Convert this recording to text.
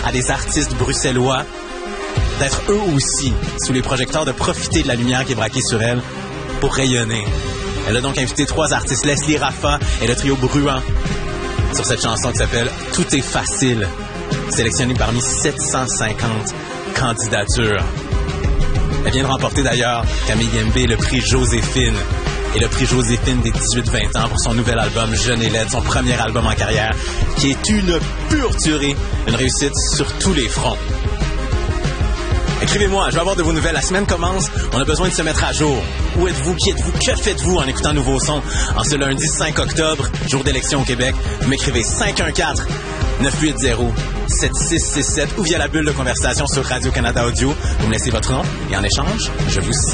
à des artistes bruxellois d'être eux aussi sous les projecteurs, de profiter de la lumière qui est braquée sur elle pour rayonner. Elle a donc invité 3 artistes, Leslie Raffa et le trio Bruant, sur cette chanson qui s'appelle « Tout est facile », sélectionnée parmi 750 candidatures. Elle vient de remporter d'ailleurs, Camille Yembe, le prix Joséphine. Et le prix Joséphine des 18-20 ans pour son nouvel album Jeune et laide, son premier album en carrière, qui est une pure tuerie, une réussite sur tous les fronts. Écrivez-moi, je vais avoir de vos nouvelles. La semaine commence, on a besoin de se mettre à jour. Où êtes-vous? Qui êtes-vous? Que faites-vous en écoutant Nouveau Son? En ce lundi 5 octobre, jour d'élection au Québec, vous m'écrivez 514-980-7667 ou via la bulle de conversation sur Radio-Canada Audio. Vous me laissez votre nom et en échange, je vous salue.